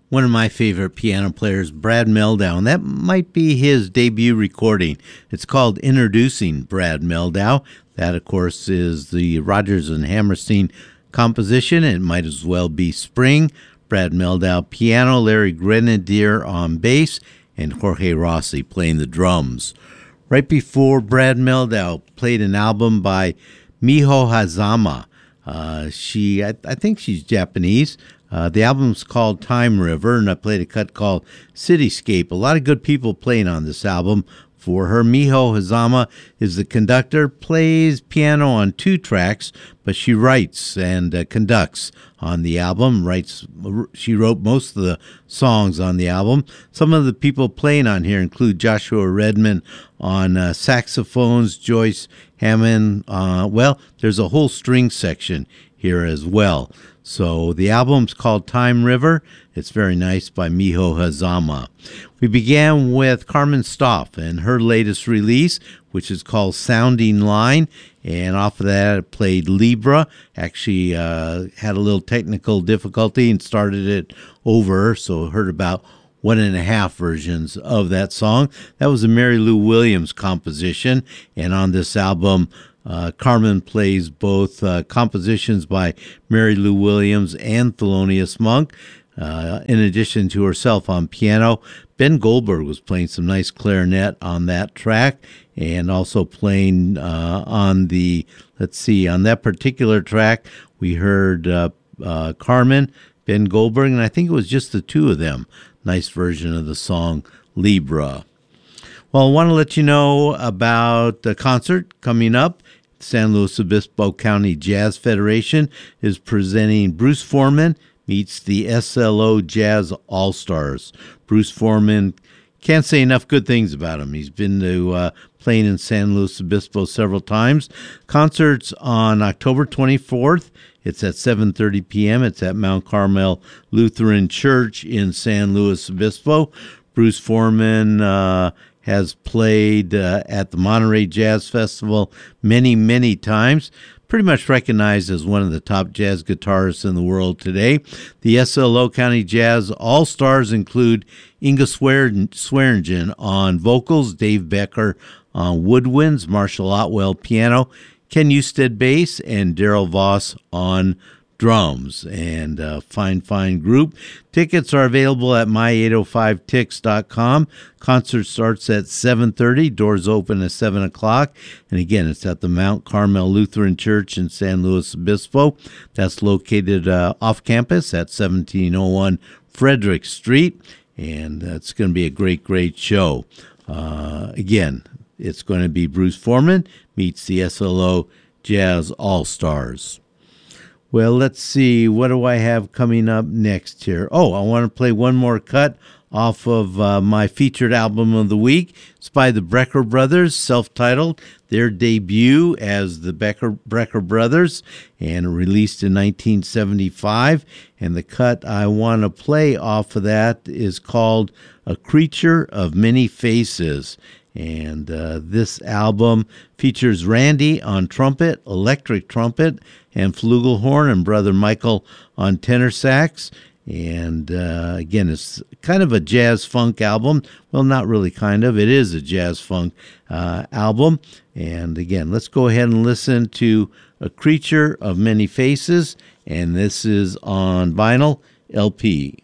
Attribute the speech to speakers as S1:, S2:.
S1: One of my favorite piano players, Brad Mehldau, and that might be his debut recording. It's called Introducing Brad Mehldau. That, of course, is the Rodgers and Hammerstein composition. It might as well be Spring. Brad Mehldau piano, Larry Grenadier on bass, and Jorge Rossi playing the drums. Right before Brad Mehldau played an album by Miho Hazama. I think she's Japanese. The album's called Time River, and I played a cut called Cityscape. A lot of good people playing on this album for her. Miho Hazama is the conductor, plays piano on 2 tracks, but she writes and conducts on the album. She wrote most of the songs on the album. Some of the people playing on here include Joshua Redman on saxophones, Joyce Hammond. There's a whole string section here as well. So the album's called Time River. It's very nice by Miho Hazama. We began with Carmen Stoff and her latest release, which is called Sounding Line. And off of that, I played Libra. Actually had a little technical difficulty and started it over, so heard about 1.5 versions of that song. That was a Mary Lou Williams composition. And on this album, Carmen plays both compositions by Mary Lou Williams and Thelonious Monk, in addition to herself on piano. Ben Goldberg was playing some nice clarinet on that track, and also playing on that particular track, we heard Carmen, Ben Goldberg, and I think it was just the two of them. Nice version of the song Libra. Well, I want to let you know about the concert coming up. San Luis Obispo County Jazz Federation is presenting Bruce Foreman meets the SLO Jazz All-Stars. Bruce Foreman, can't say enough good things about him. He's been to playing in San Luis Obispo several times. Concerts on October 24th. It's at 7:30 p.m. It's at Mount Carmel Lutheran Church in San Luis Obispo. Bruce Foreman has played at the Monterey Jazz Festival many, many times. Pretty much recognized as one of the top jazz guitarists in the world today. The SLO County Jazz All-Stars include Inga Swearingen on vocals, Dave Becker on woodwinds, Marshall Otwell piano, Ken Usted bass, and Daryl Voss on drums. And a fine group. Tickets are available at my805tix.com. Concert starts at 7:30. Doors open at 7 o'clock. And again, it's at the Mount Carmel Lutheran Church in San Luis Obispo. That's located off campus at 1701 Frederick Street. And it's going to be a great show. Again, it's going to be Bruce Foreman meets the SLO Jazz All-Stars. Well, let's see. What do I have coming up next here? Oh, I want to play one more cut off of my featured album of the week. It's by the Brecker Brothers, self-titled, their debut as the Brecker Brothers, and released in 1975. And the cut I want to play off of that is called A Creature of Many Faces. And this album features Randy on trumpet, electric trumpet, and flugelhorn, and Brother Michael on tenor sax. And again, it's kind of a jazz funk album. Well, not really kind of. It is a jazz funk album. And again, let's go ahead and listen to A Creature of Many Faces. And this is on vinyl LP.